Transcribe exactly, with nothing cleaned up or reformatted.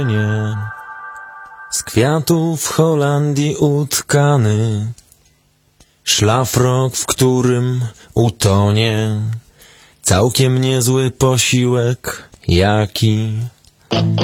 Nie. Z kwiatów w Holandii utkany szlafrok, w którym utonie całkiem niezły posiłek, jaki